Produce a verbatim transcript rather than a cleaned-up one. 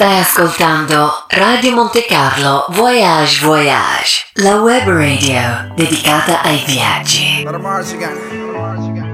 Stai ascoltando Radio Monte Carlo Voyage Voyage, la web radio dedicata ai viaggi.